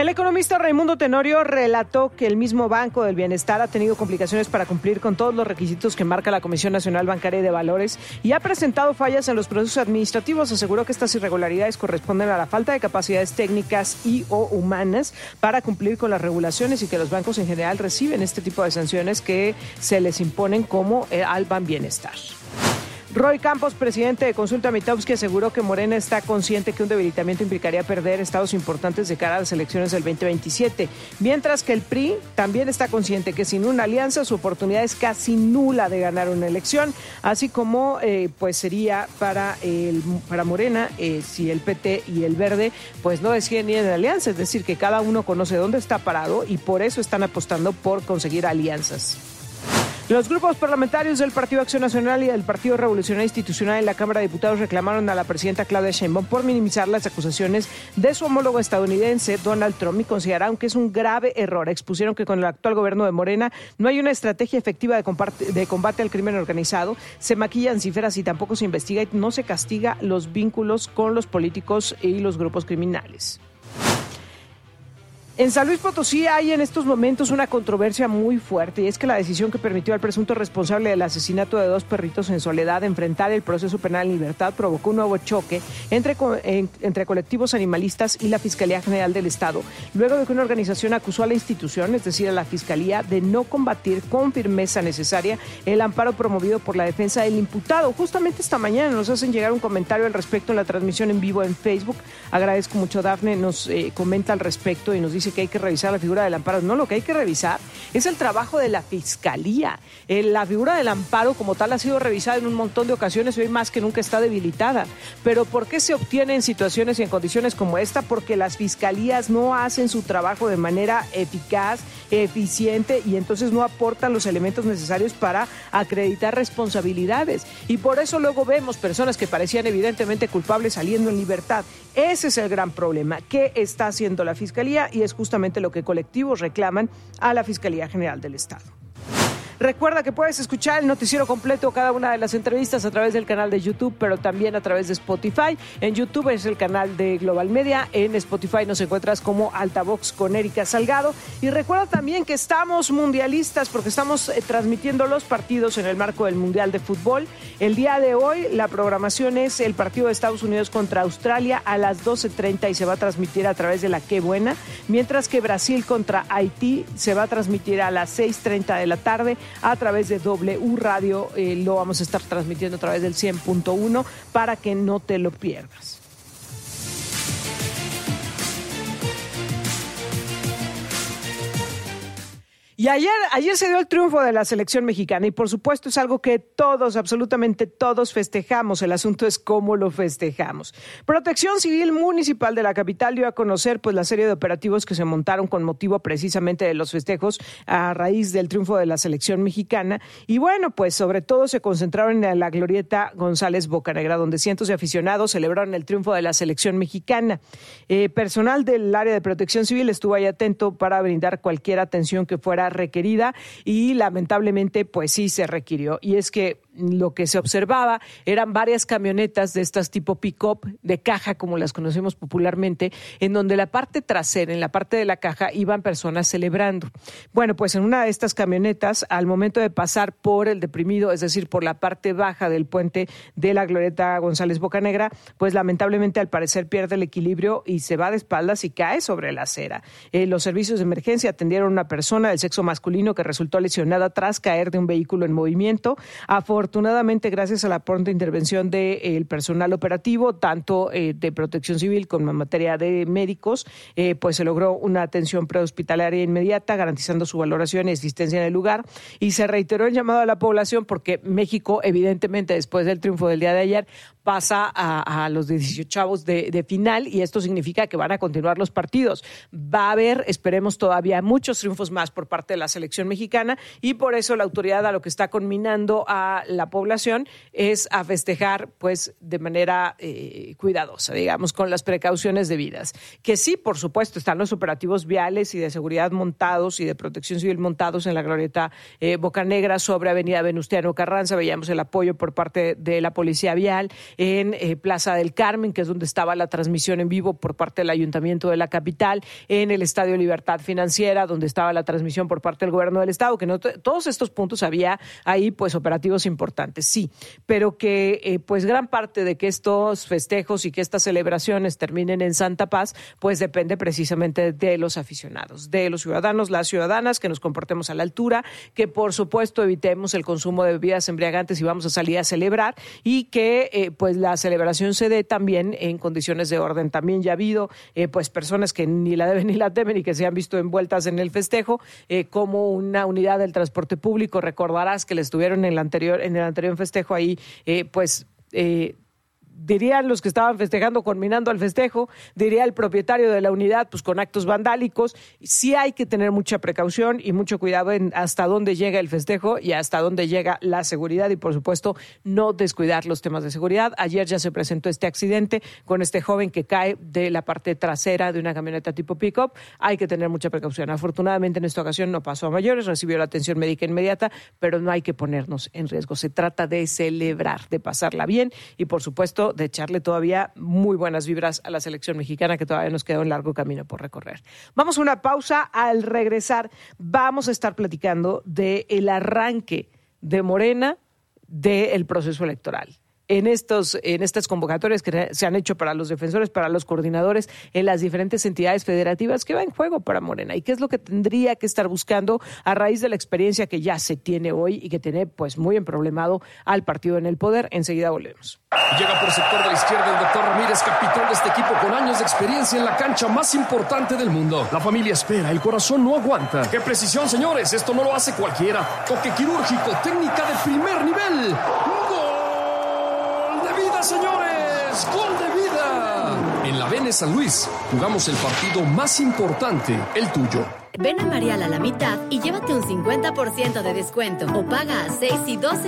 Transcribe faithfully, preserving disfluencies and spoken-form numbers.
El economista Raimundo Tenorio relató que el mismo Banco del Bienestar ha tenido complicaciones para cumplir con todos los requisitos que marca la Comisión Nacional Bancaria y de Valores y ha presentado fallas en los procesos administrativos. Aseguró que estas irregularidades corresponden a la falta de capacidades técnicas y o humanas para cumplir con las regulaciones y que los bancos en general reciben este tipo de sanciones que se les imponen como al Banbienestar. Roy Campos, presidente de Consulta Mitowski, aseguró que Morena está consciente que un debilitamiento implicaría perder estados importantes de cara a las elecciones del veinte veintisiete, mientras que el P R I también está consciente que sin una alianza su oportunidad es casi nula de ganar una elección, así como eh, pues sería para, el, para Morena eh, si el P T y el Verde pues no deciden ir en alianza, es decir, que cada uno conoce dónde está parado y por eso están apostando por conseguir alianzas. Los grupos parlamentarios del Partido Acción Nacional y del Partido Revolucionario Institucional en la Cámara de Diputados reclamaron a la presidenta Claudia Sheinbaum por minimizar las acusaciones de su homólogo estadounidense, Donald Trump, y consideraron que es un grave error. Expusieron que con el actual gobierno de Morena no hay una estrategia efectiva de combate, de combate al crimen organizado, se maquillan cifras y tampoco se investiga y no se castiga los vínculos con los políticos y los grupos criminales. En San Luis Potosí hay en estos momentos una controversia muy fuerte y es que la decisión que permitió al presunto responsable del asesinato de dos perritos en Soledad enfrentar el proceso penal en libertad provocó un nuevo choque entre, entre colectivos animalistas y la Fiscalía General del Estado, luego de que una organización acusó a la institución, es decir, a la Fiscalía, de no combatir con firmeza necesaria el amparo promovido por la defensa del imputado. Justamente esta mañana nos hacen llegar un comentario al respecto en la transmisión en vivo en Facebook. Agradezco mucho, Dafne, nos eh, comenta al respecto y nos dice que hay que revisar la figura del amparo. No, lo que hay que revisar es el trabajo de la Fiscalía. Eh, la figura del amparo como tal ha sido revisada en un montón de ocasiones y hoy más que nunca está debilitada. Pero ¿por qué se obtiene en situaciones y en condiciones como esta? Porque las fiscalías no hacen su trabajo de manera eficaz, eficiente y entonces no aportan los elementos necesarios para acreditar responsabilidades. Y por eso luego vemos personas que parecían evidentemente culpables saliendo en libertad. Ese es el gran problema. ¿Qué está haciendo la Fiscalía? Y es justamente lo que colectivos reclaman a la Fiscalía General del Estado. Recuerda que puedes escuchar el noticiero completo, cada una de las entrevistas a través del canal de YouTube, pero también a través de Spotify. En YouTube es el canal de Global Media, en Spotify nos encuentras como Altavox con Erika Salgado. Y recuerda también que estamos mundialistas porque estamos eh, transmitiendo los partidos en el marco del Mundial de Fútbol. El día de hoy la programación es el partido de Estados Unidos contra Australia a las doce treinta y se va a transmitir a través de la Qué Buena, mientras que Brasil contra Haití se va a transmitir a las seis treinta de la tarde a través de W Radio, eh, lo vamos a estar transmitiendo a través del cien punto uno para que no te lo pierdas. Y ayer, ayer se dio el triunfo de la selección mexicana y por supuesto es algo que todos, absolutamente todos festejamos. El asunto es cómo lo festejamos. Protección Civil Municipal de la capital dio a conocer pues la serie de operativos que se montaron con motivo precisamente de los festejos a raíz del triunfo de la selección mexicana. Y bueno, pues sobre todo se concentraron en la glorieta González Bocanegra, donde cientos de aficionados celebraron el triunfo de la selección mexicana. Eh, personal del área de Protección Civil estuvo ahí atento para brindar cualquier atención que fuera requerida y lamentablemente pues sí se requirió. Y es que lo que se observaba eran varias camionetas de estas tipo pick-up, de caja como las conocemos popularmente, en donde la parte trasera, en la parte de la caja, iban personas celebrando. Bueno, pues en una de estas camionetas, al momento de pasar por el deprimido, es decir, por la parte baja del puente de la glorieta González Bocanegra, pues lamentablemente al parecer pierde el equilibrio y se va de espaldas y cae sobre la acera. Eh, los servicios de emergencia atendieron a una persona del sexo masculino que resultó lesionada tras caer de un vehículo en movimiento. Afortunadamente, gracias a la pronta intervención del personal operativo, tanto eh, de Protección Civil como en materia de médicos, eh, pues se logró una atención prehospitalaria inmediata, garantizando su valoración y asistencia en el lugar. Y se reiteró el llamado a la población porque México, evidentemente, después del triunfo del día de ayer, pasa a, a los dieciocho de, de final y esto significa que van a continuar los partidos. Va a haber, esperemos todavía, muchos triunfos más por parte de la selección mexicana y por eso la autoridad a lo que está conminando a la población es a festejar pues de manera eh, cuidadosa, digamos, con las precauciones debidas. Que sí, por supuesto, están los operativos viales y de seguridad montados y de Protección Civil montados en la glorieta eh, Bocanegra sobre Avenida Venustiano Carranza. Veíamos el apoyo por parte de la Policía Vial. en eh, Plaza del Carmen, que es donde estaba la transmisión en vivo por parte del Ayuntamiento de la capital, en el Estadio Libertad Financiera, donde estaba la transmisión por parte del gobierno del estado, que no t- todos estos puntos había ahí pues operativos importantes, sí, pero que eh, pues gran parte de que estos festejos y que estas celebraciones terminen en Santa Paz, pues depende precisamente de los aficionados, de los ciudadanos, las ciudadanas, que nos comportemos a la altura, que por supuesto evitemos el consumo de bebidas embriagantes y vamos a salir a celebrar, y que eh, pues la celebración se dé también en condiciones de orden. También ya ha habido eh, pues personas que ni la deben ni la temen y que se han visto envueltas en el festejo, eh, como una unidad del transporte público. Recordarás que le estuvieron en el anterior, en el anterior festejo ahí, eh, pues eh, dirían los que estaban festejando, conminando al festejo, diría el propietario de la unidad, pues con actos vandálicos. Sí hay que tener mucha precaución y mucho cuidado en hasta dónde llega el festejo y hasta dónde llega la seguridad, y por supuesto no descuidar los temas de seguridad. Ayer ya se presentó este accidente con este joven que cae de la parte trasera de una camioneta tipo pick-up. Hay que tener mucha precaución. Afortunadamente en esta ocasión no pasó a mayores, recibió la atención médica inmediata, pero no hay que ponernos en riesgo. Se trata de celebrar, de pasarla bien y por supuesto de echarle todavía muy buenas vibras a la selección mexicana, que todavía nos queda un largo camino por recorrer. Vamos a una pausa. Al regresar vamos a estar platicando del arranque de Morena del proceso electoral. En, estos, en estas convocatorias que se han hecho para los defensores, para los coordinadores en las diferentes entidades federativas, que va en juego para Morena y qué es lo que tendría que estar buscando a raíz de la experiencia que ya se tiene hoy y que tiene pues muy emproblemado al partido en el poder. Enseguida volvemos. Llega por sector de la izquierda el doctor Ramírez, capitán de este equipo con años de experiencia en la cancha más importante del mundo. La familia espera, el corazón no aguanta. ¡Qué precisión, señores! Esto no lo hace cualquiera. Toque quirúrgico, técnica de primer nivel. Señores, gol de vida. En la Vene San Luis jugamos el partido más importante, el tuyo. Ven a Marial a la mitad y llévate un cincuenta por ciento de descuento o paga a seis y doce